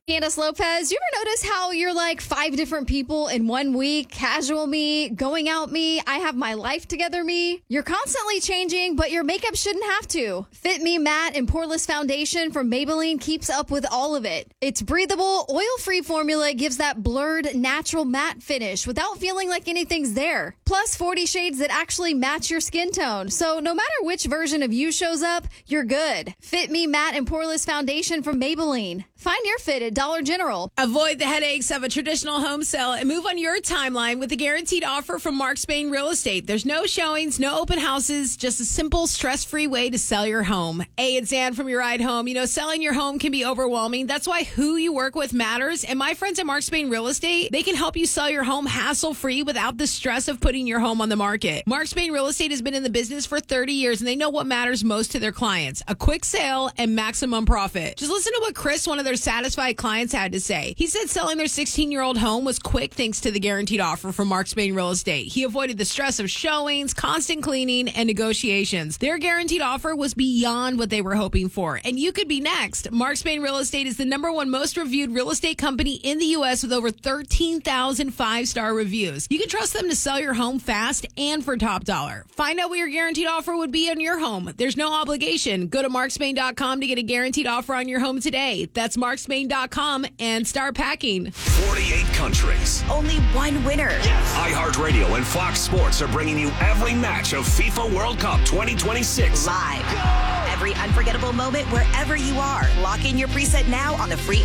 Candace Lopez, you ever notice how you're like 5 different people in 1 week? Casual me, going out me, I have my life together me. You're constantly changing, but your makeup shouldn't have to. Fit Me Matte and Poreless Foundation from Maybelline keeps up with all of it. Its breathable, oil-free formula gives that blurred, natural matte finish without feeling like anything's there. Plus 40 shades that actually match your skin tone. So no matter which version of you shows up, you're good. Fit Me Matte and Poreless Foundation from Maybelline. Find your fit at Dollar General. Avoid the headaches of a traditional home sale and move on your timeline with a guaranteed offer from Mark Spain Real Estate. There's no showings, no open houses, just a simple, stress-free way to sell your home. Hey, it's Ann from Your Ride Home. You know, selling your home can be overwhelming. That's why who you work with matters. And my friends at Mark Spain Real Estate, they can help you sell your home hassle-free without the stress of putting your home on the market. Mark Spain Real Estate has been in the business for 30 years, and they know what matters most to their clients: a quick sale and maximum profit. Just listen to what Chris, one of their satisfied clients, had to say. He said selling their 16-year-old home was quick thanks to the guaranteed offer from Mark Spain Real Estate. He avoided the stress of showings, constant cleaning, and negotiations. Their guaranteed offer was beyond what they were hoping for, and you could be next. Mark Spain Real Estate is the #1 most reviewed real estate company in the U.S. with over 13,000 5-star reviews. You can trust them to sell your home fast and for top dollar. Find out what your guaranteed offer would be on your home. There's no obligation. Go to markspain.com to get a guaranteed offer on your home today. That's markspain.com and start packing. 48 countries. Only one winner. iHeartRadio and Fox Sports are bringing you every match of FIFA World Cup 2026. Live. Every unforgettable moment wherever you are. Lock in your preset now on the free